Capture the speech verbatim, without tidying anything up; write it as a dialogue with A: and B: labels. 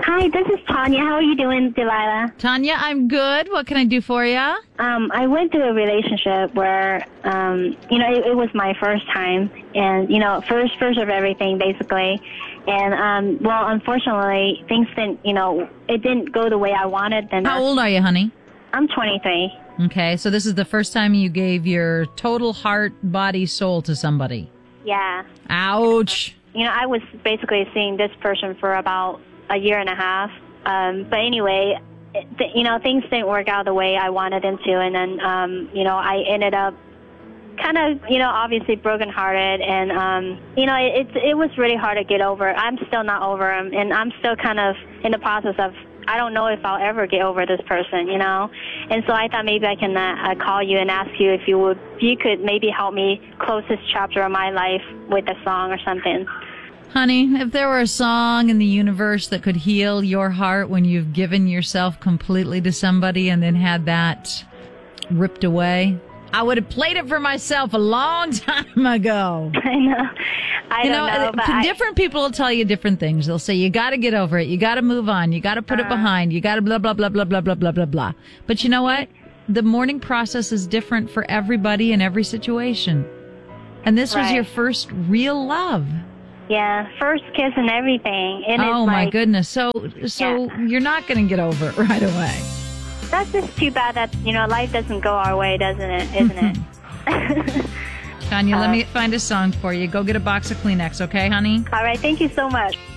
A: Hi, this is Tanya. How are you doing, Delilah?
B: Tanya, I'm good. What can I do for you?
A: Um, I went through a relationship where, um, you know, it, it was my first time, and you know, first, first of everything, basically. And um, well, unfortunately, things didn't, you know, it didn't go the way I wanted. Then
B: how old are you, honey?
A: I'm twenty-three.
B: Okay, so this is the first time you gave your total heart, body, soul to somebody.
A: Yeah.
B: Ouch.
A: You know, I was basically seeing this person for about a year and a half. Um, but anyway, th- you know, things didn't work out the way I wanted them to. And then, um, you know, I ended up kind of, you know, obviously brokenhearted. And, um, you know, it, it, it was really hard to get over. I'm still not over him. And I'm still kind of in the process of, I don't know if I'll ever get over this person, you know. And so I thought maybe I can uh, call you and ask you if you would, if you could maybe help me close this chapter of my life with a song or something.
B: Honey, if there were a song in the universe that could heal your heart when you've given yourself completely to somebody and then had that ripped away, I would have played it for myself a long time ago.
A: I know. I
B: you
A: don't
B: know,
A: know. But
B: different
A: I,
B: people will tell you different things. They'll say, you got to get over it. You got to move on. You got to put uh, it behind. You got to blah, blah, blah, blah, blah, blah, blah, blah, blah. But you know what? The mourning process is different for everybody in every situation. And this right. was your first real love.
A: Yeah, first kiss and everything. And
B: oh,
A: it's
B: my
A: like,
B: goodness. So so yeah. You're not going to get over it right away.
A: That's just too bad that, you know, life doesn't go our way, doesn't it? Isn't it?
B: Tanya,
A: uh,
B: let me find a song for you. Go get a box of Kleenex, okay, honey?
A: All right. Thank you so much.